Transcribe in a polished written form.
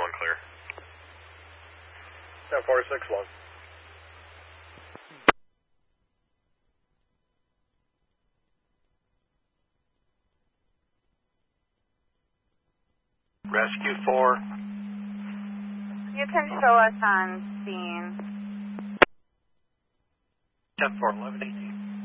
clear. 10-4, 6-1. Rescue 4. You can show us on scene. 10-4, 11-18.